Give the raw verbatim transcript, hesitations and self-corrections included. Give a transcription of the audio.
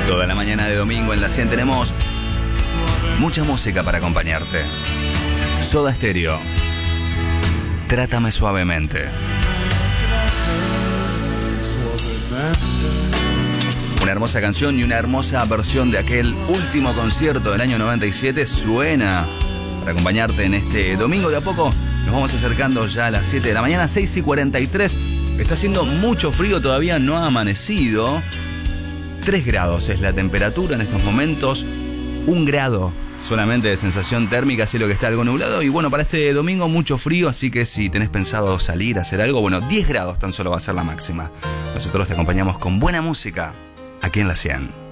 Toda la mañana de domingo en la cien tenemos mucha música para acompañarte. Soda Stereo, Trátame Suavemente. Una hermosa canción y una hermosa versión de aquel último concierto del año noventa y siete suena para acompañarte en este domingo. De a poco nos vamos acercando ya a las siete de la mañana, seis y cuarenta y tres. Está haciendo mucho frío, todavía no ha amanecido. tres grados es la temperatura en estos momentos. Un grado solamente de sensación térmica, cielo que está algo nublado. Y bueno, para este domingo mucho frío, así que si tenés pensado salir a hacer algo, bueno, diez grados tan solo va a ser la máxima. Nosotros te acompañamos con buena música aquí en la cien.